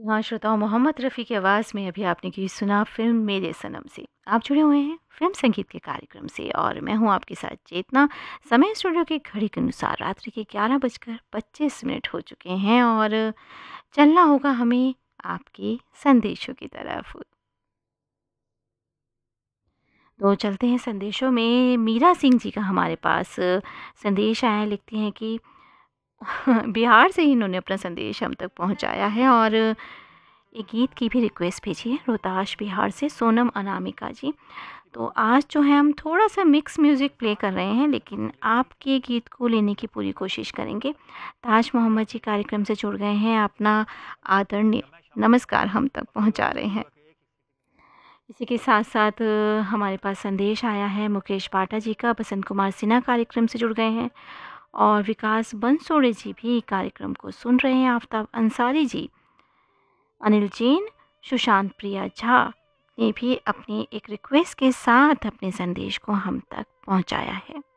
हाँ श्रोताओं, मोहम्मद रफ़ी की आवाज़ में अभी आपने गीत सुना फ़िल्म मेरे सनम से। आप जुड़े हुए हैं फ़िल्म संगीत के कार्यक्रम से और मैं हूँ आपके साथ चेतना। समय स्टूडियो की घड़ी के अनुसार रात्रि के 11:25 हो चुके हैं और चलना होगा हमें आपके संदेशों की तरफ। तो चलते हैं संदेशों में। मीरा सिंह जी का हमारे पास संदेश आया है, लिखती हैं कि बिहार से ही इन्होंने अपना संदेश हम तक पहुंचाया है और एक गीत की भी रिक्वेस्ट भेजी है रोहताश बिहार से सोनम अनामिका जी। तो आज जो है हम थोड़ा सा मिक्स म्यूज़िक प्ले कर रहे हैं, लेकिन आपके गीत को लेने की पूरी कोशिश करेंगे। ताज मोहम्मद जी कार्यक्रम से जुड़ गए हैं, अपना आदरणीय नमस्कार हम तक पहुंचा रहे हैं। इसी के साथ साथ हमारे पास संदेश आया है मुकेश पाठा जी का। बसंत कुमार सिन्हा कार्यक्रम से जुड़ गए हैं और विकास बंसोड़े जी भी कार्यक्रम को सुन रहे हैं। आफ्ताब अंसारी जी, अनिल जैन, सुशांत प्रिया झा ने भी अपनी एक रिक्वेस्ट के साथ अपने संदेश को हम तक पहुंचाया है।